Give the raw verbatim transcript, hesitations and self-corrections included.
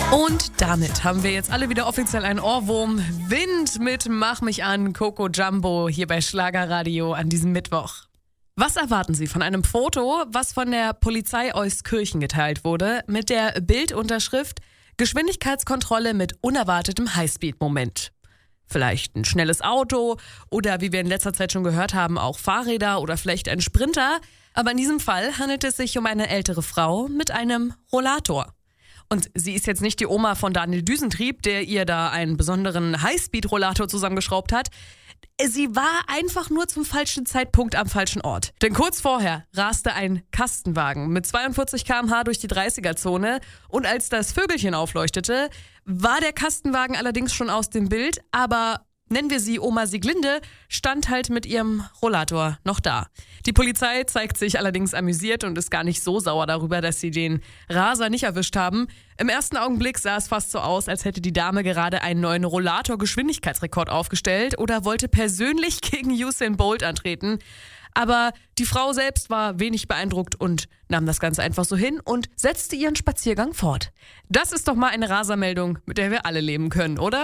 Und damit haben wir jetzt alle wieder offiziell einen Ohrwurm. Wind mit Mach mich an, Coco Jumbo hier bei Schlagerradio an diesem Mittwoch. Was erwarten Sie von einem Foto, was von der Polizei Euskirchen geteilt wurde, mit der Bildunterschrift Geschwindigkeitskontrolle mit unerwartetem Highspeed-Moment? Vielleicht ein schnelles Auto oder, wie wir in letzter Zeit schon gehört haben, auch Fahrräder oder vielleicht ein Sprinter. Aber in diesem Fall handelt es sich um eine ältere Frau mit einem Rollator. Und sie ist jetzt nicht die Oma von Daniel Düsentrieb, der ihr da einen besonderen Highspeed-Rollator zusammengeschraubt hat. Sie war einfach nur zum falschen Zeitpunkt am falschen Ort. Denn kurz vorher raste ein Kastenwagen mit zweiundvierzig Kilometer pro Stunde durch die dreißiger-Zone und als das Vögelchen aufleuchtete, war der Kastenwagen allerdings schon aus dem Bild, aber nennen wir sie Oma Sieglinde, stand halt mit ihrem Rollator noch da. Die Polizei zeigt sich allerdings amüsiert und ist gar nicht so sauer darüber, dass sie den Raser nicht erwischt haben. Im ersten Augenblick sah es fast so aus, als hätte die Dame gerade einen neuen Rollator-Geschwindigkeitsrekord aufgestellt oder wollte persönlich gegen Usain Bolt antreten. Aber die Frau selbst war wenig beeindruckt und nahm das Ganze einfach so hin und setzte ihren Spaziergang fort. Das ist doch mal eine Rasermeldung, mit der wir alle leben können, oder?